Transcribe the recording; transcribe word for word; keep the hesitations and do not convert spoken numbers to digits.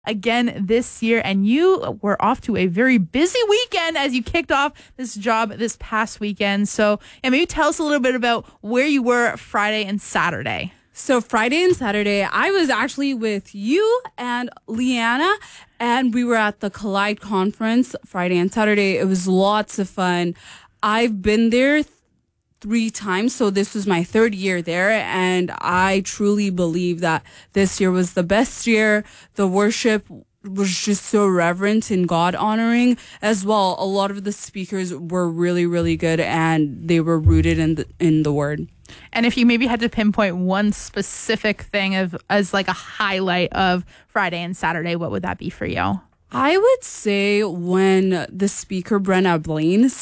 again this year, and you were off to a very busy weekend as you kicked off this job this past weekend. So, yeah, maybe tell us a little bit about where you were Friday and Saturday. So Friday and Saturday, I was actually with you and Leanna, and we were at the Collide conference Friday and Saturday. It was lots of fun. I've been there th- three times, so this was my third year there, and I truly believe that this year was the best year. The worship was just so reverent and God honoring as well. A lot of the speakers were really, really good, and they were rooted in the, in the word. And if you maybe had to pinpoint one specific thing of as like a highlight of Friday and Saturday, what would that be for you? I would say when the speaker, Brenna Blaine,